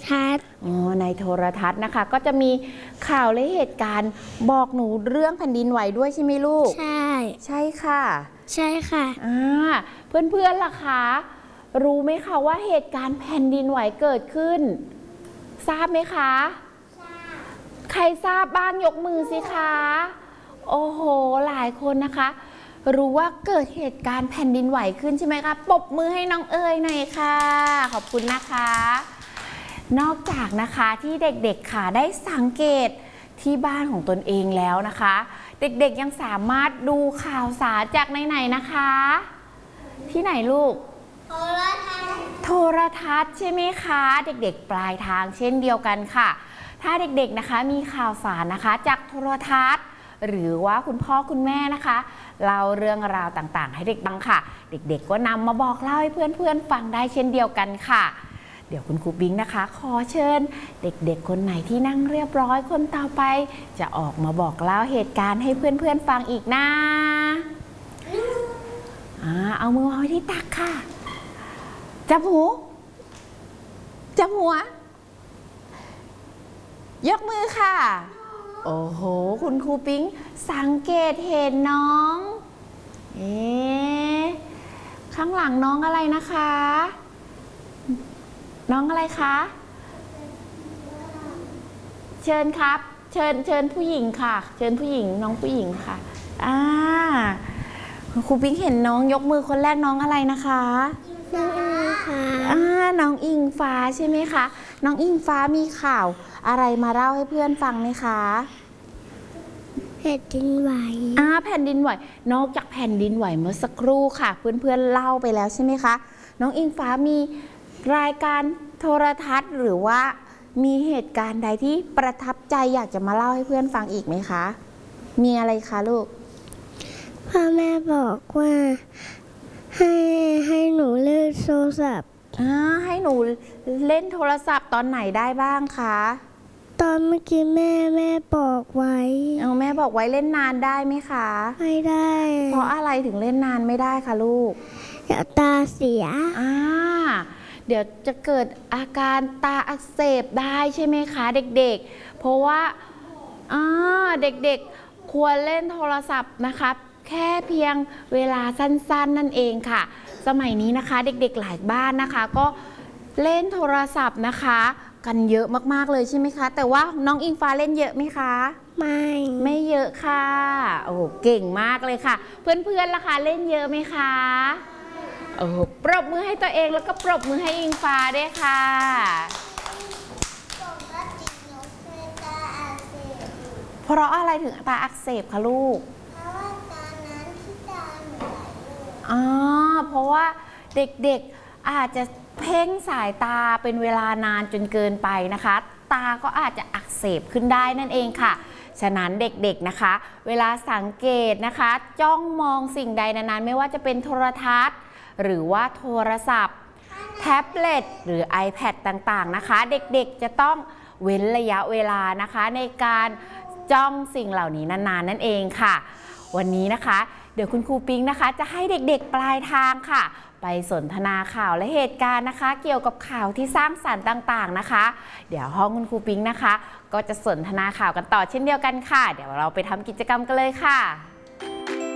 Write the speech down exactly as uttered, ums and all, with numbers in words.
ทัศน์อ๋อในโทรทัศน์นะคะก็จะมีข่าวและเหตุการณ์บอกหนูเรื่องแผ่นดินไหวด้วยใช่ไหมลูกใช่ใช่ค่ะใช่ค่ะอ่าเพื่อนๆล่ะคะรู้ไหมคะว่าเหตุการณ์แผ่นดินไหวเกิดขึ้นทราบไหมคะทราบใครทราบบ้างยกมือสิคะโอ้โหหลายคนนะคะรู้ว่าเกิดเหตุการณ์แผ่นดินไหวขึ้นใช่ไหมคะปรบมือให้น้องเอ๋ยหน่อยค่ะขอบคุณนะคะนอกจากนะคะที่เด็กๆค่ะได้สังเกตที่บ้านของตนเองแล้วนะคะเด็กๆยังสามารถดูข่าวสารจากไหนๆนะคะที่ไหนลูกโทรทัศน์โทรทัศน์ใช่ไหมคะเด็กๆปลายทางเช่นเดียวกันค่ะถ้าเด็กๆนะคะมีข่าวสารนะคะจากโทรทัศน์หรือว่าคุณพ่อคุณแม่นะคะเล่าเรื่องราวต่างๆให้เด็กฟังค่ะเด็กๆก็นำมาบอกเล่าให้เพื่อนๆฟังได้เช่นเดียวกันค่ะเดี๋ยวคุณครูบิงนะคะขอเชิญเด็กๆคนไหนที่นั่งเรียบร้อยคนต่อไปจะออกมาบอกเล่าเหตุการณ์ให้เพื่อนๆฟังอีกนะอ่าเอามือวางไว้ที่ตักค่ะจับหูจับหัวยกมือค่ะโอ้โหคุณครูปิ๊งสังเกตเห็นน้องเอ๊ะข้างหลังน้องอะไรนะคะน้องอะไรคะเชิญครับเชิญเชิญผู้หญิงค่ะเชิญผู้หญิงน้องผู้หญิงค่ะอ่าครูปิ๊งเห็นน้องยกมือคนแรกน้องอะไรนะคะน้องอิงฟ้าอ่าน้องอิงฟ้าใช่ไหมคะน้องอิงฟ้ามีข่าวอะไรมาเล่าให้เพื่อนฟังไหมคะแผ่นดินไหวอ่าแผ่นดินไหวนอกจากแผ่นดินไหวเมื่อสักครู่ค่ะเพื่อนๆเล่าไปแล้วใช่ไหมคะน้องอิงฟ้ามีรายการโทรทัศน์หรือว่ามีเหตุการณ์ใดที่ประทับใจอยากจะมาเล่าให้เพื่อนฟังอีกไหมคะมีอะไรคะลูกพ่อแม่บอกว่าให้ให้หนูเล่นโทรศัพท์อ่าให้หนูเล่นโทรศัพท์ตอนไหนได้บ้างคะตอนเมื่อกี้แม่แม่บอกไว้เอาแม่บอกไว้เล่นนานได้ไหมคะไม่ได้เพราะอะไรถึงเล่นนานไม่ได้คะลูกเดี๋ยวตาเสียอ่าเดี๋ยวจะเกิดอาการตาอักเสบได้ใช่ไหมคะเด็กๆเพราะว่าอ่าเด็กๆควรเล่นโทรศัพท์นะคะแค่เพียงเวลาสั้นๆนั่นเองค่ะสมัยนี้นะคะเด็กๆหลายบ้านนะคะก็เล่นโทรศัพท์นะคะกันเยอะมากๆเลยใช่ไหมคะแต่ว่าน้องอิงฟ้าเล่นเยอะไหมคะไม่ไม่เยอะค่ะโอ้เก่งมากเลยค่ะเพื่อนๆล่ะคะเล่นเยอะไหมคะโอ้ปรบมือให้ตัวเองแล้วก็ปรบมือให้อิงฟ้าด้วยค่ะเพราะอะไรถึงตาอักเสบคะลูกอ๋อเพราะว่าเด็กๆอาจจะเพ่งสายตาเป็นเวลานานจนเกินไปนะคะตาก็อาจจะอักเสบขึ้นได้นั่นเองค่ะฉะนั้นเด็กๆนะคะเวลาสังเกตนะคะจ้องมองสิ่งใดนานๆไม่ว่าจะเป็นโทรทัศน์หรือว่าโทรศัพท์แท็บเล็ตหรือ ไอแพด ต่างๆนะคะเด็กๆจะต้องเว้นระยะเวลานะคะในการจ้องสิ่งเหล่านี้นานๆนั่นเองค่ะวันนี้นะคะเดี๋ยวคุณครูปิ๊งนะคะจะให้เด็กๆปลายทางค่ะไปสนทนาข่าวและเหตุการณ์นะคะเกี่ยวกับข่าวที่สร้างสรรค์ต่างๆนะคะเดี๋ยวห้องคุณครูปิ๊งนะคะก็จะสนทนาข่าวกันต่อเช่นเดียวกันค่ะเดี๋ยวเราไปทำกิจกรรมกันเลยค่ะ